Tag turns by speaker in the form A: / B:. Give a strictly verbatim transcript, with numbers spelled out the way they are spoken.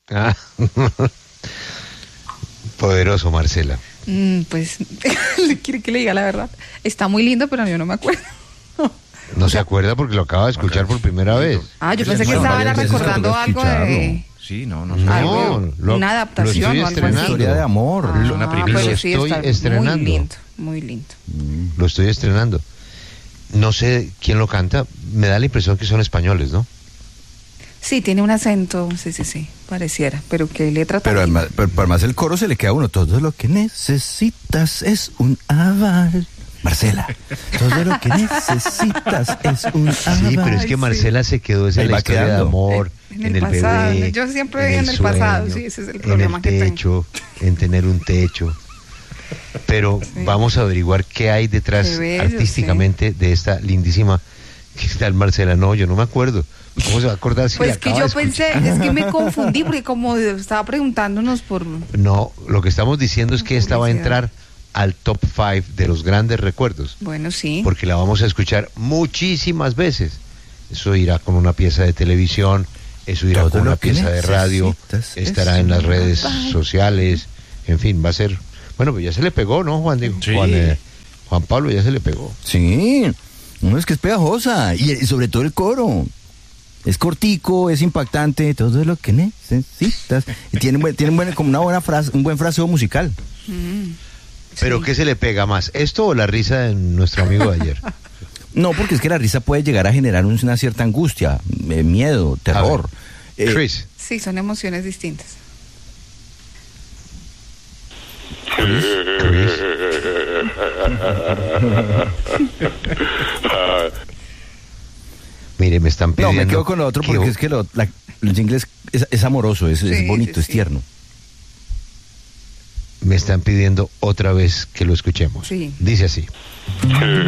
A: Ah. Poderoso, Marcela.
B: Mm, pues, quiere que le diga la verdad. Está muy lindo, pero yo no me acuerdo.
A: No se acuerda porque lo acaba de escuchar por primera vez.
B: Ah, yo
C: Pues
B: pensé que
C: bueno,
B: estaba
C: varias veces
B: recordando
C: tocó
B: algo de...
C: Sí, no, no.
A: No,
B: algo,
A: lo-
B: una adaptación
A: lo
B: o
A: estoy
B: algo así.
A: estrenando.
C: Historia de amor.
B: Ah,
C: Es una primicia.
B: pero
A: Lo
B: sí
A: estoy
B: está
A: estrenando.
B: muy lindo, muy lindo.
A: Lo estoy estrenando. No sé quién lo canta. Me da la impresión que son españoles, ¿no?
B: Sí, tiene un acento, sí, sí, sí, pareciera, pero que letra tan
C: Pero
B: linda.
C: además, pero, pero además el coro se le queda a uno. Todo lo que necesitas es un aval. Marcela, todo lo que necesitas es un aval.
A: Sí, pero es que Marcela se quedó esa
C: Ahí
A: la
C: va
A: historia de
C: quedando.
A: amor,
B: En
A: en
B: el
A: el
B: pasado.
A: bebé.
B: Yo siempre vivo en el pasado, sí, ese es el problema
A: en
B: que
A: el
B: tengo.
A: techo, en tener un techo. Pero
B: Sí.
A: vamos a averiguar qué hay detrás
B: Qué bello,
A: artísticamente de esta lindísima. ¿Qué tal, Marcela? No, yo no me acuerdo. ¿Cómo se va a acordar si
B: Pues
A: la
B: que
A: acaba
B: yo
A: de escuchar?
B: pensé, es que me confundí, porque como estaba preguntándonos por...
A: No, lo que estamos diciendo es que esta va a entrar al top five de los grandes recuerdos.
B: Bueno, sí.
A: Porque la vamos a escuchar muchísimas veces. Eso irá con una pieza de televisión, eso irá
C: Todo
A: con
C: lo
A: una
C: que
A: pieza de radio,
C: necesitas
A: estará
C: es
A: en las
C: un
A: redes
B: aval.
A: sociales, en fin, va a ser... Bueno, pues ya se le pegó, ¿no, Juan? Digo,
C: Sí.
A: Juan, eh, Juan Pablo ya se le pegó.
C: Sí, no, es que es pegajosa. Y, y sobre todo el coro. Es cortico, es impactante, todo lo que necesitas. Y tiene, buen- tiene buen- como una buena frase, un buen fraseo musical.
B: Mm,
A: ¿Pero
B: sí.
A: qué se le pega más? ¿Esto o la risa de nuestro amigo de ayer?
C: No, porque es que la risa puede llegar a generar una cierta angustia, eh, miedo, terror. Eh,
A: Chris.
B: Sí, son emociones distintas.
A: Chris. Mire, me están
C: no,
A: pidiendo...
C: me quedo con lo otro
A: que-
C: porque es que lo, la- el jingle es, es- es amoroso, es, es
B: Sí,
C: bonito,
B: sí,
C: es
B: sí.
C: tierno.
A: Me están pidiendo otra vez que lo escuchemos.
B: Sí.
A: Dice así.